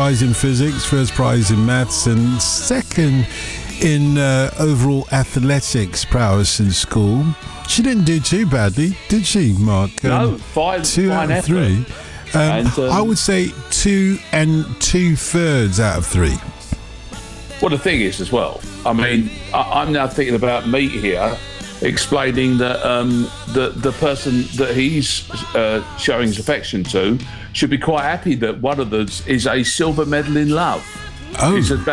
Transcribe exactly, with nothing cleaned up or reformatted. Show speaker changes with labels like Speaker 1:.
Speaker 1: prize in physics, first prize in maths, and second in uh, overall athletics prowess in school. She didn't do too badly, did she, Mark?
Speaker 2: No,
Speaker 1: Um,
Speaker 2: fine,
Speaker 1: two
Speaker 2: fine
Speaker 1: out of
Speaker 2: effort.
Speaker 1: three. Um,
Speaker 2: And, um,
Speaker 1: I would say two and two thirds out of three.
Speaker 2: Well, the thing is, as well, I mean, I, I'm now thinking about Meat here, explaining that um, the the person that he's uh, showing his affection to should be quite happy that one of those is a silver medal in love.
Speaker 1: Oh.
Speaker 2: It's about